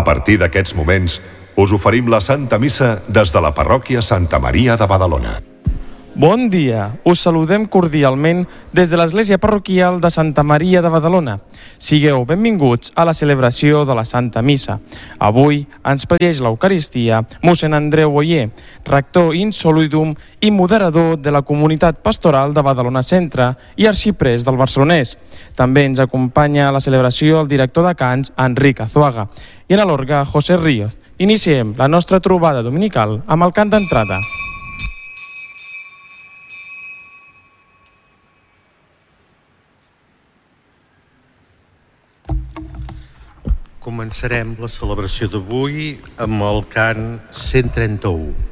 A partir d'aquests moments, us oferim la Santa Missa des de la parròquia Santa Maria de Badalona. Bon dia! Us saludem cordialment des de l'Església Parroquial de Santa Maria de Badalona. Sigueu benvinguts a la celebració de la Santa Missa. Avui ens presideix l'Eucaristia mossèn Andreu Oller, rector in solidum i moderador de la comunitat pastoral de Badalona Centre i arxiprés del Barcelonès. També ens acompanya a la celebració el director de cants, Enric Azuaga, i en l'orgue, José Ríos. Iniciem la nostra trobada dominical amb el cant d'entrada. Començarem la celebració d'avui amb el cant 131.